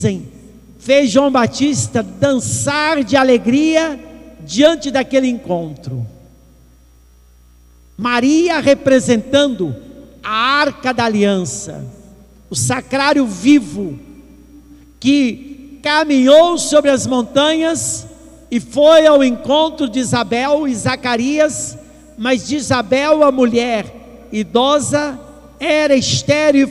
fez João Batista dançar de alegria diante daquele encontro. Maria representando a Arca da Aliança, o sacrário vivo, que caminhou sobre as montanhas e foi ao encontro de Isabel e Zacarias, mas de Isabel, a mulher idosa, era estéril